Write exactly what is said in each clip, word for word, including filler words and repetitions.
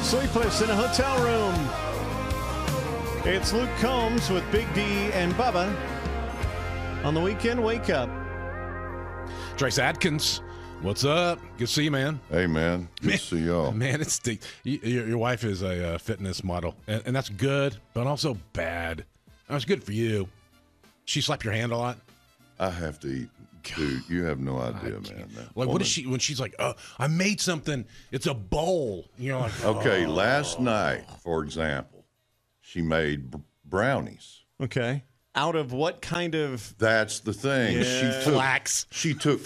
Sleepless in a hotel room. It's Luke Combs with Big D and Bubba on the weekend wake up. Trace Adkins, what's up? Good to see you, man. Hey, man. Good man, to see y'all. Man, it's the, your, your wife is a uh, fitness model, and, and that's good, but also bad. That's good for you. She slap your hand a lot? I have to eat. Dude, you have no idea, man. That Like, woman. what is she, when she's like, oh, I made something, it's a bowl. You're like, Okay, oh. last night, for example, she made b- brownies. Okay. Out of what kind of... That's the thing. Yeah. She took, Flax. She took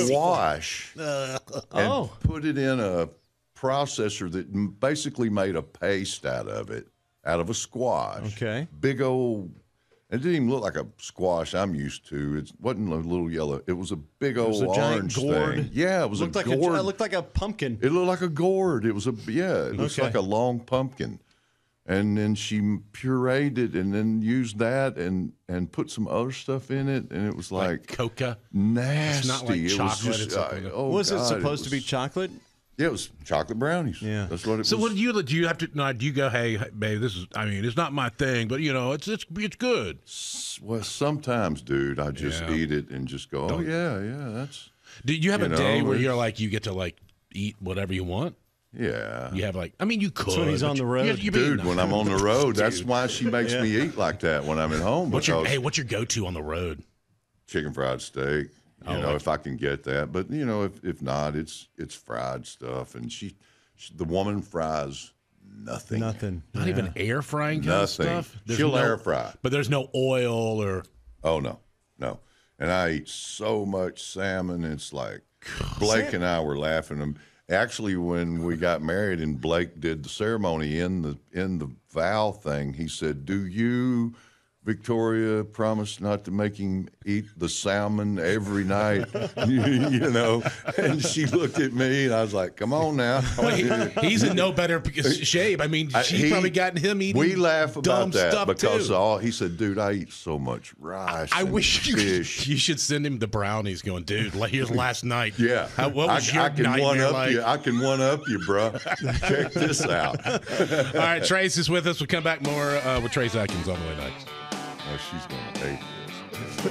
squash and Oh. put it in a processor that m- basically made a paste out of it, out of a squash. Okay. Big old... It didn't even look like a squash I'm used to. It wasn't a little yellow. It was a big old was a giant orange gourd. thing. Yeah, it was looked a like gourd. A, it looked like a pumpkin. It looked like a gourd. It was a yeah. It looks Okay. like a long pumpkin, and then she pureed it, and then used that, and and put some other stuff in it, and it was Like like, coca. nasty. It's not like it chocolate, Was just, it's something uh, that- oh was it God, supposed to be was- chocolate? Yeah, it was chocolate brownies. Yeah. that's what it So was. what do you do? You have to? No, do you go? Hey, babe, this is. I mean, it's not my thing, but you know, it's it's it's good. Well, sometimes, dude, I just Yeah. eat it and just go, oh Don't- yeah, yeah, that's Do you have You a know, day where it's- you're like you get to like eat whatever you want? yeah. You have like, I mean, you could. when he's but on the you- road. you- you being- Dude, when I'm on the road, that's Dude. why she makes Yeah. me eat like that when I'm at home. What's your because hey? What's your go-to on the road? chicken fried steak. You Oh, know, like- if I can get that, but you know, if if not, it's it's fried stuff. And she, she the woman fries nothing. Nothing. Not Yeah. even air frying kind of Nothing. stuff. There's She'll no- air fry. but there's no oil or. Oh no, no. And I eat so much salmon. It's like Blake and I were laughing. Um, Actually, when we got married and Blake did the ceremony in the in the vow thing, he said, "Do you, Victoria, promise not to make him eat the salmon every night?" you, you know. And she looked at me, and I was like, "Come on now." Well, he, he's in no better p- shape. I mean, I- she he- probably gotten him eating. We laugh dumb about that stuff because too. all he said, "Dude, I eat so much rice." I and wish you, fish. you should send him the brownies. Going, dude, like here's last night. Yeah, How, what was I, your I can nightmare one up like? you. I can one up you, bro. Check this out. All right, Trace is with us. We'll come back more uh, with Trace Atkins on the way next. Oh, she's gonna hate this.